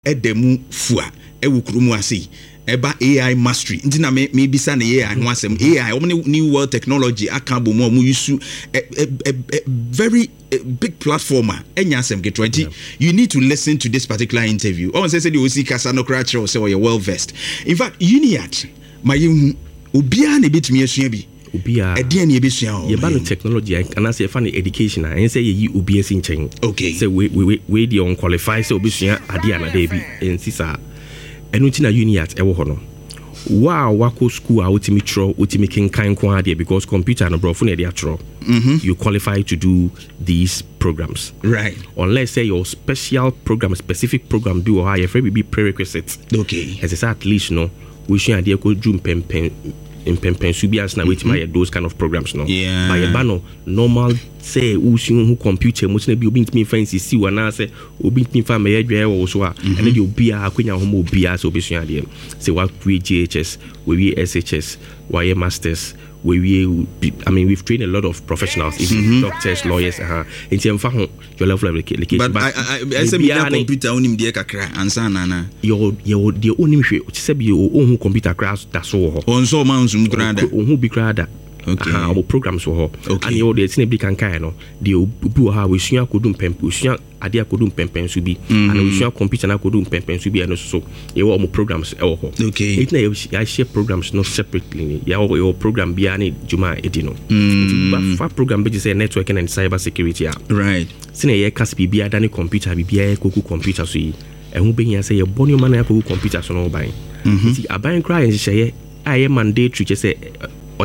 edemu fua ewukrumu ase eba AI mastery ntina me bisa na AI ho asem AI new world technology akabo mo use a very big platformer enya asem get right. You need to listen to this particular interview. On say the osi kasa no crash or say you're well versed. In fact, UNIAT my obia na betumi asua bi obia ede na ebesua o ye ba no technology and as ye fan education and say ye obia sin chen. Okay, say we dey unqualified say obesua ade ana dey bi ensisa enu ti na UNIAT ewo ho no wow wako school a ultimate tro ultimate kinkan kwa ade because computer no bro phone dey atro you qualify to do these programs, right? Unless say your specific program do or higher be prerequisites. Okay, as I say at least no we should idea go do in subians na which my those kind of programs no. Yeah. By a bano normal say who computer most na be obint me fancy see wana say obint me fan me adwa wo so a and then you be a akwanya homo bia so be so idea say what we GHS we SHS we masters we've trained a lot of professionals, even doctors, lawyers. In terms of your level of education, but I say me computer onim dey kakra ansa na your the onim hwe say be your own computer class that's all. On so man zum grada. Who be grada. Okay. Our programs were okay. And you the thing be kan kai no the obu ha we sua kodum pemp we sua ade akodum pempen so bi and we sua computer na kodum pempen so bi and so you our programs e ho. Okay. It na I share programs not separately. Your program be ani juma edino. But for program be say networking and cyber security. Right. Sine ye kas bi bia dane computer bi bia koku computer so yi ehun be yan say ye bonu man na koku computer so no ban. See aban cry and say aye mandatory just say or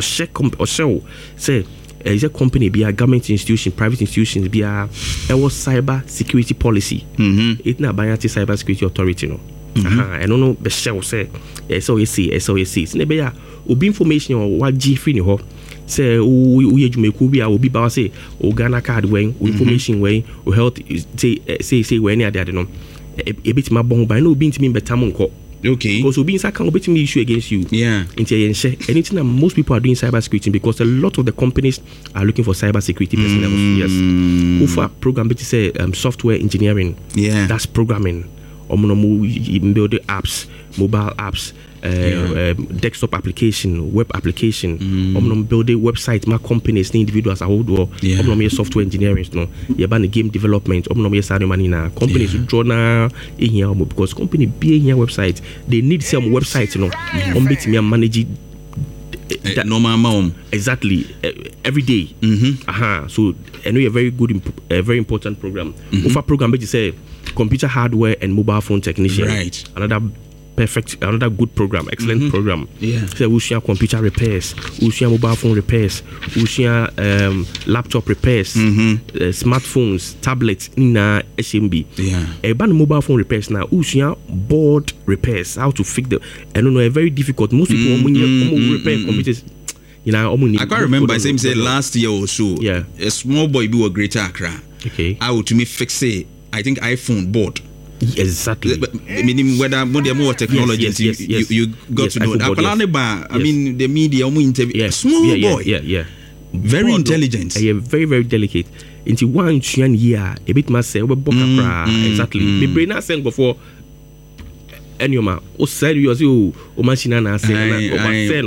say is a company be a government institution, private institutions be a cyber security policy. It na by cyber security authority no. I don't know be shall say SOAC. Ne be ya obi information or what G free ni ho. Say we jumeku bi a obi ba say o Ghana card when information when o health say when ya dey no. E bit ma bon ba no obi ntimi betam nko. Okay. Because being can be issue against you. Yeah. Anything that most people are doing cyber security because a lot of the companies are looking for cyber security personnel. Yes. For program which say software engineering. Yeah. That's programming. Build apps, mobile apps, desktop application, web application. Build a website, my companies, individuals, a whole door. Software engineering, no. You ban game development. Companies draw now in here because company being here website, they need some websites, you know. Manage that normal amount exactly every day. So I know a very good, very important program. Of a program which say computer hardware and mobile phone technician. Right. Another good program, excellent program. Yeah. So we share computer repairs, we share mobile phone repairs, we share laptop repairs, smartphones, tablets in SMB. Yeah. A band mobile phone repairs now, we share board repairs, how to fix the. I don't know, a very difficult. Most people when you repair computers. You know, I can't remember. I say last year or so. Yeah. A small boy be a Greater Accra. Okay. I would to me fix it. I think iPhone board. Exactly. Meaning whether more technology you got to know. I mean the media interview. Small boy. Yeah. Very intelligent. Very, very delicate. Into 1 year, a bit must say exactly. The brain has saying before. Anyoma, o serious o machine na say na o